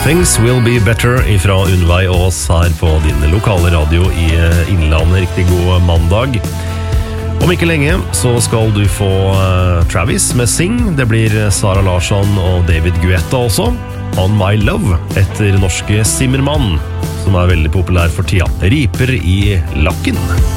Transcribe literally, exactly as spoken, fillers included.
Things Will Be Better ifra Unnveig Ås her på din lokale radio i Innlandet. Riktig god mandag. Om ikke lenge så skal du få Travis med Sing. Det blir Sara Larsson og David Guetta også. On My Love etter norske Simmermann, som er veldig populær for tida. Riper i lakken.